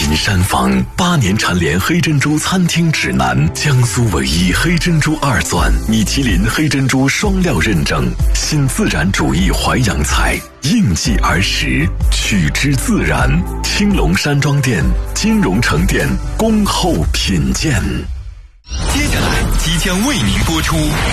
饮山房8年蝉联黑珍珠餐厅指南，江苏唯一黑珍珠2钻，米其林黑珍珠双料认证，新自然主义淮扬菜，应季而食，取之自然。青龙山庄店、金融城店恭候品鉴。 接下来即将为您播出